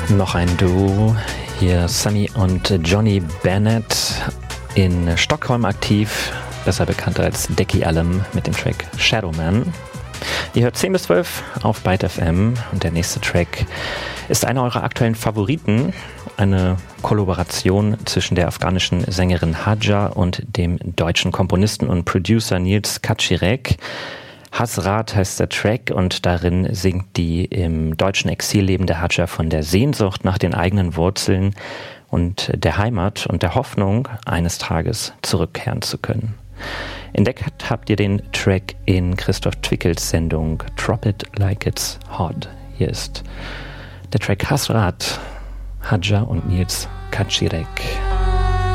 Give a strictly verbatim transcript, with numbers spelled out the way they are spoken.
Noch ein Duo, hier Sunny und Johnny Bennett, in Stockholm aktiv, besser bekannt als Decky Allen mit dem Track Shadowman. Ihr hört zehn bis zwölf auf Byte F M und der nächste Track ist einer eurer aktuellen Favoriten, eine Kollaboration zwischen der afghanischen Sängerin Hadja und dem deutschen Komponisten und Producer Nils Kaczirek. Hasrat heißt der Track und darin singt die im deutschen Exil lebende Hadja von der Sehnsucht nach den eigenen Wurzeln und der Heimat und der Hoffnung, eines Tages zurückkehren zu können. Entdeckt habt ihr den Track in Christoph Twickels Sendung Drop It Like It's Hot. Hier ist der Track Hasrat, Hadja und Nils Kaczirek.